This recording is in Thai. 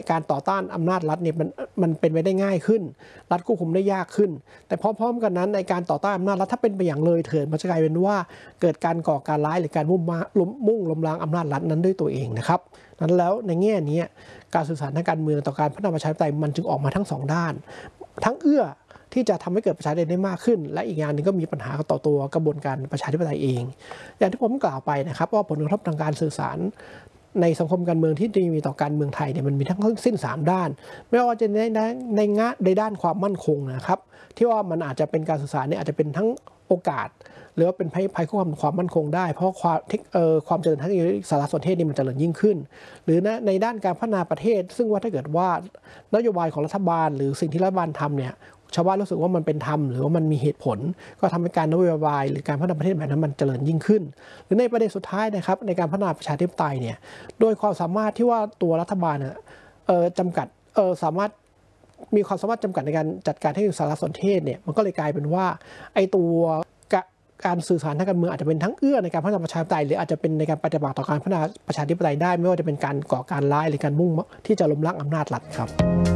การต่อต้านอำนาจรัฐเนี่ยมันเป็นไปได้ง่ายขึ้นรัฐควบคุมได้ยากขึ้นแต่พร้อมๆกันนั้นในการต่อต้านอำนาจรัฐถ้าเป็นไปอย่างเลยเถิดมันจะกลายเป็นว่าเกิดการก่อการร้ายหรือการมุ่งล้มล้างอำนาจรัฐนั้นด้วยตัวเองนะครับนั้นแล้วในแง่นี้การสื่อสารทางการเมืองต่อการพัฒนาประชาธิปไตยมันจึงออกมาทั้งสองด้านทั้งเอื้อที่จะทำให้เกิดประชาธิปไตยได้มากขึ้นและอีกอย่างหนึ่งก็มีปัญหาต่อตัวกระบวนการประชาธิปไตยเองอย่างที่ผมกล่าวไปนะครับว่าผลกระทบทางการสื่อสารในสังคมการเมืองที่มีต่อการเมืองไทยเนี่ยมันมีทั้งสิ้น3ด้านไม่ว่าจะในด้านความมั่นคงนะครับที่ว่ามันอาจจะเป็นการสื่อสารเนี่ยอาจจะเป็นทั้งโอกาสหรือว่าเป็นภัยคุกคามความมั่นคงได้เพราะความเจริญทางสารสนเทศนี่มันเจริญยิ่งขึ้นหรือในด้านการพัฒนาประเทศซึ่งว่าถ้าเกิดว่านโยบายของรัฐบาลหรือสิ่งที่รัฐบาลทำเนี่ยชาวบ้านรู้สึกว่ามันเป็นธรรมหรือว่ามันมีเหตุผลก็ทำให้การนโยบายหรือการพัฒนาประเทศแบบนั้นมันเจริญยิ่งขึ้นหรือในประเด็นสุดท้ายนะครับในการพัฒนาประชาธิปไตยเนี่ยโดยความสามารถที่ว่าตัวรัฐบาลจำกัดสามารถมีความสามารถจำกัดในการจัดการให้สารสนเทศเนี่ยมันก็เลยกลายเป็นว่าไอ้ตัวการสื่อสารทางการเมืองอาจจะเป็นทั้งเอื้อในการพัฒนาประชาธิปไตยหรืออาจจะเป็นในการปฏิบัติต่อการพัฒนาประชาธิปไตยได้ไม่ว่าจะเป็นการก่อการร้ายหรือการมุ่งที่จะล้มล้างอำนาจรัฐครับ